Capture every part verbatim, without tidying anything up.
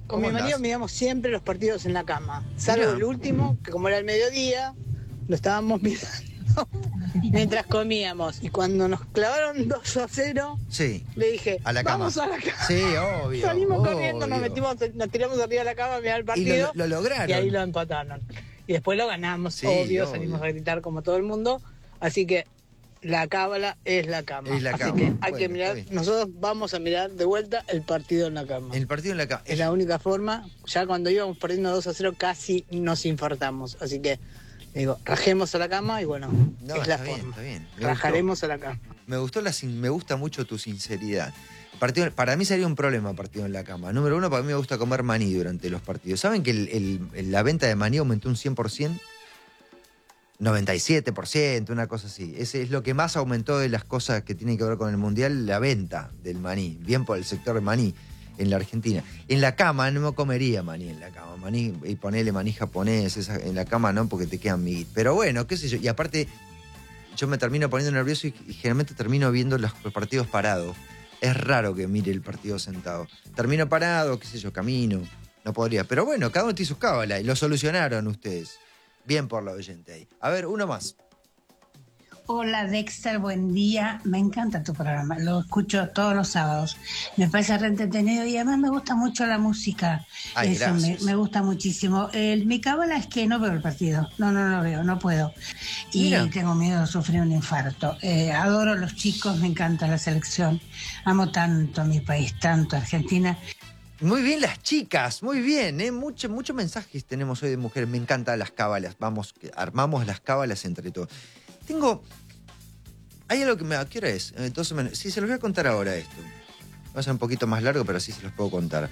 Con mi andás? marido miramos siempre los partidos en la cama, salvo Mirá. el último, que como era el mediodía, lo estábamos mirando mientras comíamos. Y cuando nos clavaron dos a cero, Sí. le dije, A la cama. vamos a la cama. Sí, obvio. Salimos obvio. corriendo, nos metimos, nos tiramos arriba de la cama a mirar el Y partido. lo, lo lograron. Y ahí lo empataron. Y después lo ganamos, Sí, obvio, obvio. salimos a gritar como todo el mundo. Así que la cábala es la cama. Es la Así cama. que hay Bueno, que está mirar, bien. nosotros vamos a mirar de vuelta el partido en la cama. El partido en la cama. Es la única forma. Ya cuando íbamos perdiendo dos a cero casi nos infartamos. Así que digo, rajemos a la cama y bueno, No, es la está bien, forma. está bien. Me Rajaremos a la cama. Me gustó la sin- me gusta mucho tu sinceridad. Partido, para mí sería un problema partido en la cama. Número uno, para mí me gusta comer maní durante los partidos. ¿Saben que el- el- la venta de maní aumentó un cien por ciento? noventa y siete por ciento, una cosa así. Ese es lo que más aumentó de las cosas que tienen que ver con el mundial, la venta del maní. Bien por el sector de maní en la Argentina. En la cama no me comería maní en la cama. Maní, y ponele maní japonés, esa- en la cama no, porque te quedan miguitas. Pero bueno, qué sé yo. Y aparte, yo me termino poniendo nervioso y, y generalmente termino viendo los, los partidos parados. Es raro que mire el partido sentado. Termino parado, qué sé yo, camino. No podría. Pero bueno, cada uno tiene sus cábalas y lo solucionaron ustedes. Bien por la oyente ahí. A ver, uno más. Hola Dexter, buen día. Me encanta tu programa, lo escucho todos los sábados. Me parece re entretenido y además me gusta mucho la música. Ay, Eso me, gracias. me gusta muchísimo. El, mi cábala es que no veo el partido. No, no lo veo, no puedo. Y Mira. tengo miedo de sufrir un infarto. Eh, adoro a los chicos, me encanta la selección. Amo tanto a mi país, tanto a Argentina. Muy bien las chicas, muy bien, ¿eh? Muchos muchos mensajes tenemos hoy de mujeres. Me encantan las cábalas. Vamos, que armamos las cábalas entre todos. Tengo... Hay algo que me... ¿A qué hora es? Eh, doce menos. Sí, se los voy a contar ahora esto. Va a ser un poquito más largo, pero sí se los puedo contar.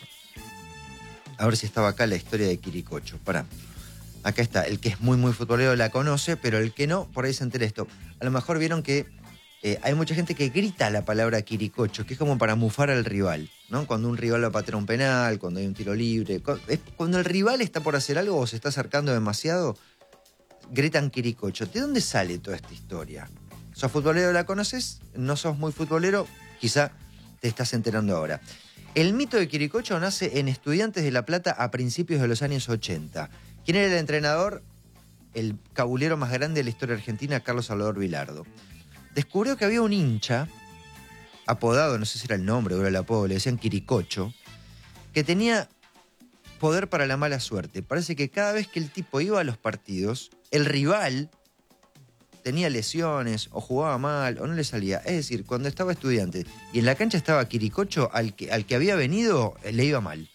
A ver si estaba acá la historia de Quiricocho. Pará. Acá está. El que es muy, muy futbolero la conoce, pero el que no, por ahí se entera esto. A lo mejor vieron que eh, hay mucha gente que grita la palabra Quiricocho, que es como para mufar al rival, ¿no? Cuando un rival va a patear un penal, cuando hay un tiro libre. cu- es Cuando el rival está por hacer algo o se está acercando demasiado, gritan Quiricocho. ¿De dónde sale toda esta historia? ¿Sos futbolero, la conoces? ¿No sos muy futbolero? Quizá te estás enterando ahora. El mito de Quiricocho nace en Estudiantes de La Plata a principios de los años ochenta. ¿Quién era el entrenador? El cabulero más grande de la historia argentina, Carlos Salvador Vilardo. Descubrió que había un hincha, apodado, no sé si era el nombre o era el apodo, le decían Quiricocho, que tenía poder para la mala suerte. Parece que cada vez que el tipo iba a los partidos, el rival tenía lesiones o jugaba mal o no le salía. Es decir, cuando estaba estudiante y en la cancha estaba Quiricocho, al que, al que había venido eh, le iba mal.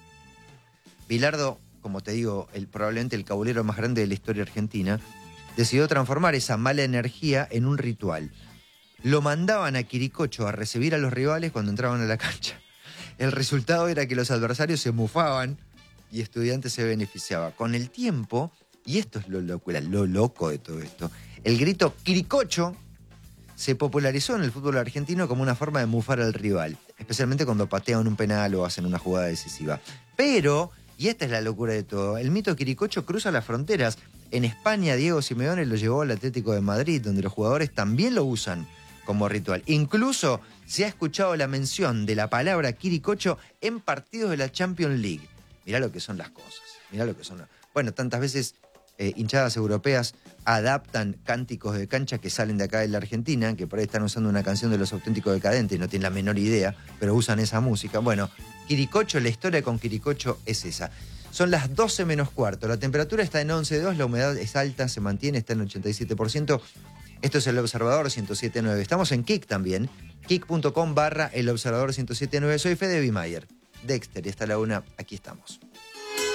Vilardo, como te digo, el, probablemente el cabulero más grande de la historia argentina, decidió transformar esa mala energía en un ritual. Lo mandaban a Quiricocho a recibir a los rivales cuando entraban a la cancha. El resultado era que los adversarios se mufaban y Estudiantes se beneficiaba. Con el tiempo, y esto es lo locura, lo loco de todo esto, el grito Quiricocho se popularizó en el fútbol argentino como una forma de mufar al rival, especialmente cuando patean un penal o hacen una jugada decisiva. Pero, y esta es la locura de todo, el mito Quiricocho cruza las fronteras. En España, Diego Simeone lo llevó al Atlético de Madrid, donde los jugadores también lo usan como ritual. Incluso se ha escuchado la mención de la palabra Quiricocho en partidos de la Champions League. Mirá lo que son las cosas, mirá lo que son. Bueno, tantas veces eh, hinchadas europeas adaptan cánticos de cancha que salen de acá de la Argentina, que por ahí están usando una canción de Los Auténticos Decadentes y no tienen la menor idea, pero usan esa música. Bueno, Quiricocho, la historia con Quiricocho es esa. Son las doce menos cuarto, la temperatura está en once coma dos, la humedad es alta, se mantiene, está en ochenta y siete por ciento. Esto es El Observador ciento siete punto nueve. Estamos en Kik también, kik punto com barra El Observador ciento siete punto nueve. Soy Fede Bimayer. Dexter, y hasta la una, aquí estamos.